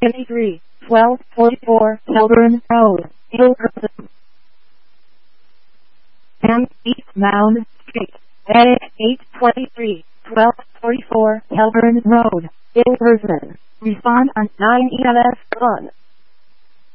23, 1244 Melbourne Road, Hilversum. M. East Mound Street, Edit 823, 1244 Melbourne Road, Hilversum. Respond on 9 EMS 1.